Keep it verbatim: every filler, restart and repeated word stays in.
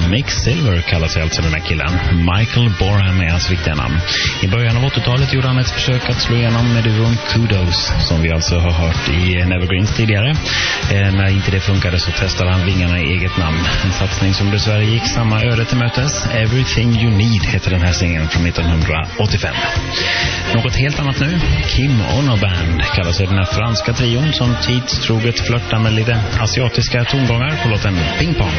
Mick Silver kallar sig alltså den här killen. Michael Borham är hans riktiga namn. I början av åttiotalet gjorde han ett försök att slå igenom med duon Kudos, som vi alltså har hört i Nevergreens tidigare. Eh, när inte det funkade så testade han vingarna i eget namn. En satsning som dessvärre gick samma öde till mötes. Everything You Need heter den här singeln från nittonhundraåttiofem. Något helt annat nu. Kim Ono Band kallar sig den här franska trion som tidstroget flörtar med lite asiatiska tongångar på låten Ping Pong.